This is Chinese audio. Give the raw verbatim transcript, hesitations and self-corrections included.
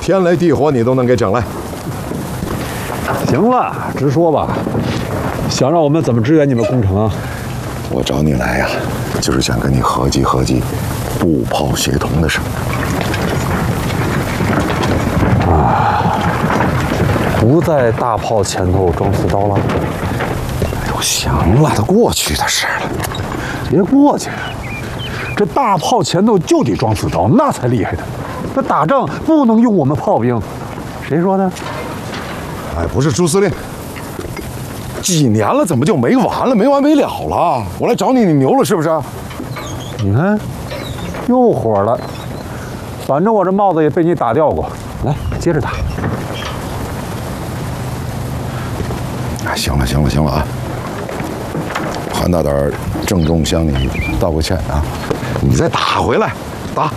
天雷地火你都能给整来。 行了，直说吧，想让我们怎么支援你们工程啊？ 我找你来呀，就是想跟你合计合计步炮协同的事。 啊，不在大炮前头装刺刀了。 哎呦，行了，都过去的事了， 别过去。这大炮前头就得装刺刀，那才厉害的。那打仗不能用我们炮兵，谁说的？ 哎，不是朱司令，几年了，怎么就没完了，没完没了了？我来找你，你牛了是不是？ 你看，又火了。反正我这帽子也被你打掉过，来，接着打。 哎，行了，行了，行了啊！韩大胆郑重向你道个歉啊！你再打回来，打。